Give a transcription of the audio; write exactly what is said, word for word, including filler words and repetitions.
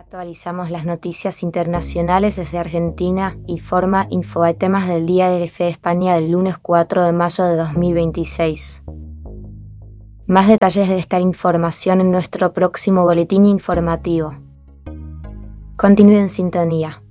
Actualizamos las noticias internacionales desde Argentina y forma Infotemas del Día de Fe España del lunes cuatro de mayo de dos mil veintiséis. Más detalles de esta información en nuestro próximo boletín informativo. Continúe en sintonía.